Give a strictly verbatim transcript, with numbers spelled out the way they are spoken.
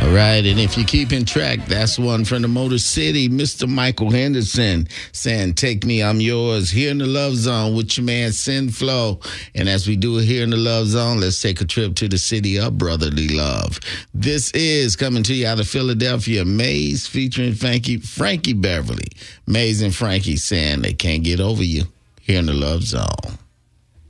right, and if you're keeping track, that's one from the Motor City, Mister Michael Henderson, saying, take me, I'm yours, here in the Love Zone with your man, Sin Flow. And as we do it here in the Love Zone, let's take a trip to the city of brotherly love. This is coming to you out of Philadelphia, Maze featuring Frankie, Frankie Beverly. Maze and Frankie saying they can't get over you here in the Love Zone.